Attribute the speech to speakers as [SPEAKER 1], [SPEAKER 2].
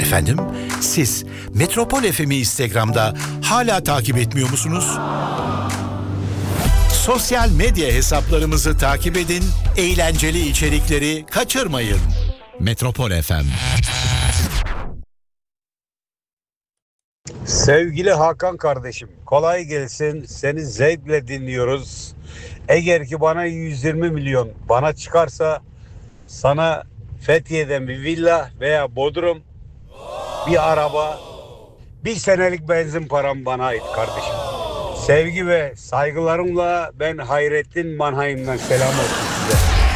[SPEAKER 1] Efendim, siz Metropol FM'i Instagram'da hala takip etmiyor musunuz? Sosyal medya hesaplarımızı takip edin, eğlenceli içerikleri kaçırmayın. Metropol FM.
[SPEAKER 2] Sevgili Hakan kardeşim, kolay gelsin. Seni zevkle dinliyoruz. Eğer ki bana 120 milyon bana çıkarsa sana Fethiye'den bir villa veya Bodrum, bir araba, bir senelik benzin param bana ait kardeşim. Sevgi ve saygılarımla ben Hayrettin Mannheim'den selam olsun.